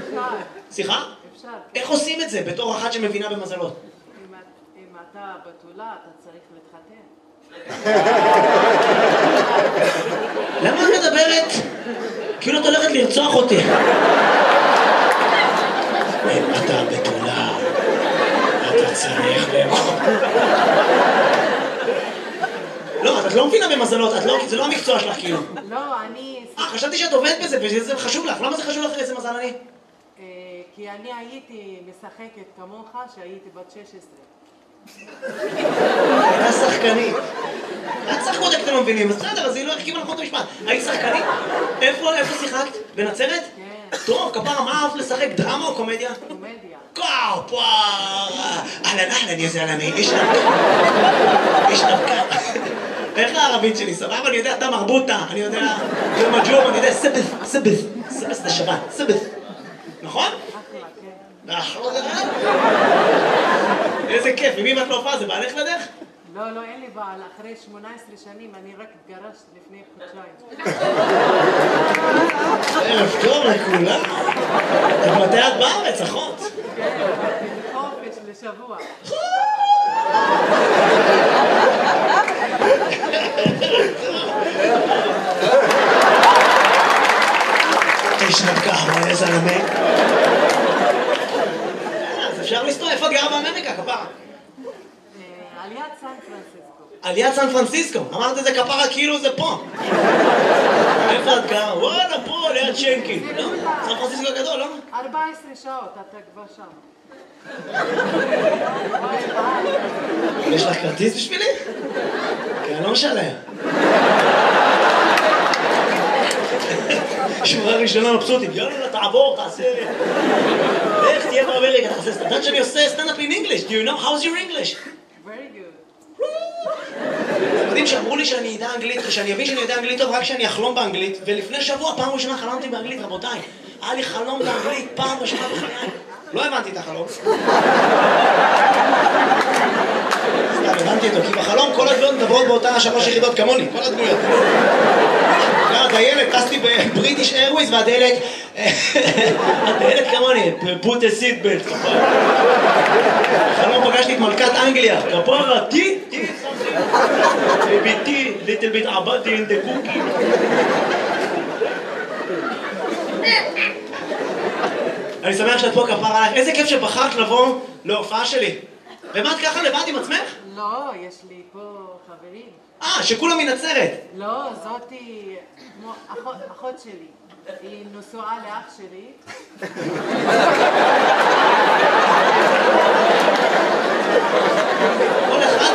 סליחה? אפשר. איך עושים את זה בתור אחת שמבינה במזלות? אם אתה בתולה, אתה צריך להתחתן. למה את מדברת? כאילו את הולכת לרצוח אותי. אם אתה בתולה, אתה צריך לאכול. לא, את לא מבינה במזלות, זה לא המקצוע שלך כאילו. לא, אני... חשבתי שאת עובדת בזה וזה חשוב לך. למה זה חשוב לך איזה מזל אני? כי אני הייתי משחקת כמוך שהייתי בת 16. הייתה שחקנית. את שחקות אתם לא מבינים, אז בסדר, אז היא לא החכימה נכון את המשפט. היית שחקנית? איפה שיחקת? בנצרת? כן. טוב, כפרה, מה אהבת לשחק? דרמה או קומדיה? קומדיה. פואו, אהלן, יא זלמי, איש נבקה. איך הערבית שלי? סבבה, אני יודע, אתה מרבוטה, אני יודע, זה מג'ום, אני יודע, סבס זה שבת, סבס. נכון? אחלה, כן. איזה כיף, ומי ואת לא הופעה? זה בעלך לדרך? לא, אין לי בעל. אחרי 18 שנים אני רק התגרשת לפני חודשיים. ערב טוב לכולם. מתי את בארץ, אחות? כן, חופש לשבוע. איש נבקה, מה איזה זלמי? אז אפשר לסתור, איפה את גרה באמריקה, כפרה? על יד סן פרנסיסקו. על יד סן פרנסיסקו, אמרת את זה כפרה כאילו זה פה. איפה את גרה? וואלה, פה, ליד שנקי. לא? סן פרנסיסקו גדול, לא? 14 שעות, אתה כבר שם. יש לך כרטיס בשבילי? כי אני לא משלם. שורה ראשונה מבסוטים, יאללה, תעבור, תעשה... איך תהיה באמריקה, תעשה... אתה יודעת שאני עושה סטנד-אפ in English, do you know? How's your English? Very good. אתם יודעים שאמרו לי שאני יודע אנגלית, שאני אבין שאני יודע אנגלית טוב רק שאני אחלום באנגלית, ולפני שבוע, פעם ראשונה חלמתי באנגלית, רבותיי. היה לי חלום באנגלית, פעם ראשונה בחיי. לא הבנתי את החלום. סתם, הבנתי אותו, כי בחלום כל הדמויות מדברות באותה 3 יחידות כמוני, כל הדמויות. הדיילת, טסתי בבריטיש איירווייז והדיילת כמוני, put a seat belt, כפרה. חלום פגשתי את מלכת אנגליה, כפרה, tea, little bit abadi in the cookie. אני שמח שאת פה כפרה עליך, איזה כיף שבחרת לבוא להופעה שלי. ומה את ככה לבד עם עצמך? לא, יש לי פה חברים. שכולם מנצרת. לא, זאתי כמו אחות שלי. היא נשואה לאח שלי. כל אחד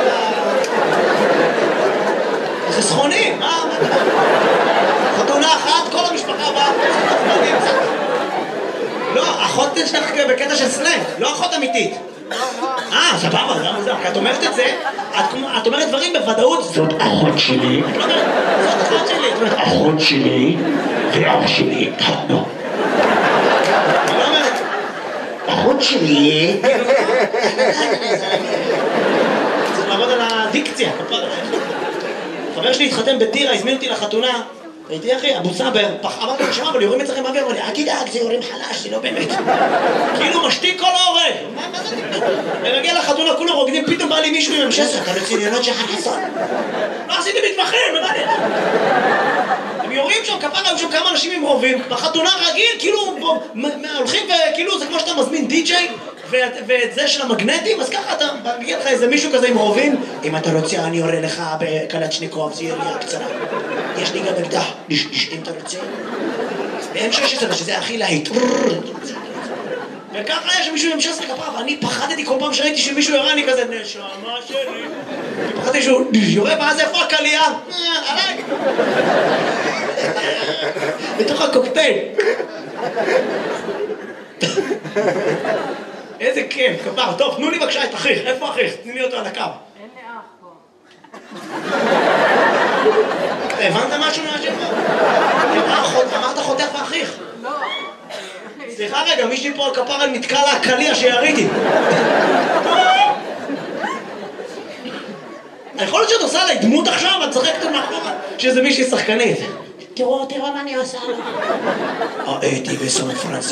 זה סכונים, מה? חתונה אחת, כל המשפחה באה. לא, אחות שלך בקטע של סלנג, לא אחות אמיתית. סבבה, זה מוזר, כי את אומרת את זה, את אומרת דברים בוודאות. זאת אחות שלי. זאת אחות שלי. אחות שלי ואח שלי התחתנו. אני לא אומרת, אחות שלי. צריך לעבוד על הדיקציה. חבר שלי התחתן בטירה, הזמין אותי לחתונה. הייתי אחי, אבו סאבר, אמרתי לו, שמע, אבל יורים אצלכם באוויר, אמר לי, אל תדאג, זה יורים חלש, זה לא באמת. כאילו משתיק כל ההורג. מה זה? ומגיע לחתונה, כולם רוקדים, פתאום בא לי מישהו עם המשסר, אתה רציניונות שלך חסון. לא עשיתי מתמחים, מה זה? הם יורים שם, כפרה, היו שם כמה אנשים עם רובים, בחתונה רגיל, כאילו, הולכים וכאילו, זה כמו שאתה מזמין די-ג'יי, ואת זה של המגנטים, אז ככה אתה מגיע לך איזה מישהו כזה עם רובים, אם אתה רוצה, אני יורה לך בקלצ'ניקוב, זה ירייה קצרה. יש לי גם אקדח, אם אתה רוצה. ב-M16, שזה הכי להיט. וככה היה שמישהו עם M16 כפרה, ואני פחדתי כל פעם שראיתי שמישהו יורה, אני כזה, נשמה שלי. אני פחדתי שהוא יורה, ואז איפה הקלייה? עליי. בתוך הקוקטייל. איזה כיף, כפרה. טוב, תנו לי בבקשה את אחיך. איפה אחיך? תני לי אותו על הקו. אין לי אח פה. הבנת משהו מהשם? אמרת אחותך ואחיך. לא. סליחה רגע, מישהי פה על כפרה נתקע לה הקליע שיריתי. יכול להיות שאת עושה עליי דמות עכשיו, את צחקת מאחורה שזה מישהי שחקנית. תראו מה אני עושה. הייתי בסן פרנסיסקו.